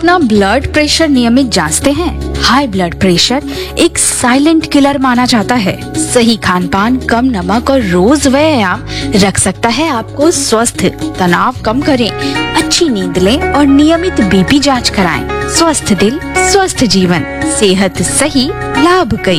अपना blood pressure नियमित जांचते हैं? हाई ब्लड प्रेशर एक साइलेंट किलर माना जाता है। सही खान पान, कम नमक और रोज व्यायाम रख सकता है आपको स्वस्थ। तनाव कम करें, अच्छी नींद लें और नियमित बीपी जांच कराएं। स्वस्थ दिल, स्वस्थ जीवन, सेहत सही, लाभ कई।